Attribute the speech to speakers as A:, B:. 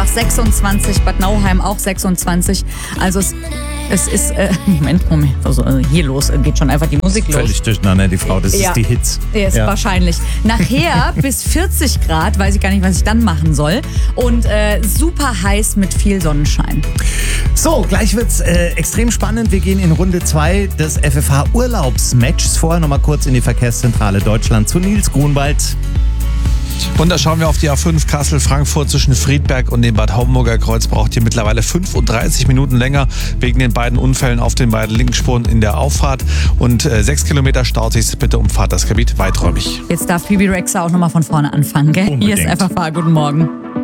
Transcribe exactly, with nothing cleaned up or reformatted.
A: sechsundzwanzig, Bad Nauheim auch sechsundzwanzig. Also es, es ist, äh, Moment, Moment, also hier los, geht schon einfach die Musik los.
B: Völlig durcheinander, die Frau, das
A: Ja.
B: ist die Hits.
A: Ist
B: Ja.
A: wahrscheinlich. Nachher bis vierzig Grad, weiß ich gar nicht, was ich dann machen soll. Und äh, super heiß mit viel Sonnenschein.
B: So, gleich wird's äh, extrem spannend. Wir gehen in Runde zwei des F F H-Urlaubsmatches. Vorher nochmal kurz in die Verkehrszentrale Deutschland zu Nils Grunwald.
C: Und da schauen wir auf die A fünf Kassel-Frankfurt zwischen Friedberg und dem Bad Homburger Kreuz. Braucht ihr mittlerweile fünfunddreißig Minuten länger wegen den beiden Unfällen auf den beiden linken Spuren in der Auffahrt. Und äh, sechs Kilometer staut sich. Bitte umfahrt das Gebiet weiträumig.
A: Jetzt darf Bibi Rexha auch nochmal von vorne anfangen, gell?
B: Unbedingt.
A: Hier ist F F H. Guten Morgen.